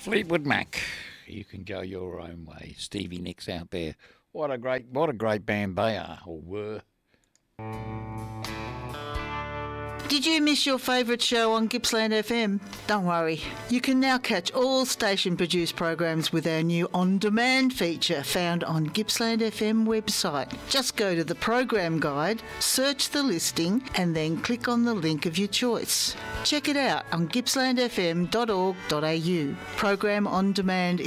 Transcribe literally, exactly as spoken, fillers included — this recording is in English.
Fleetwood Mac, you can go your own way. Stevie Nicks out there. What a great, what a great band they are, or were. Did you miss your favourite show on Gippsland F M? Don't worry, you can now catch all station-produced programs with our new on-demand feature found on Gippsland F M website. Just go to the program guide, search the listing and then click on the link of your choice. Check it out on gippsland f m dot org dot a u. Program on demand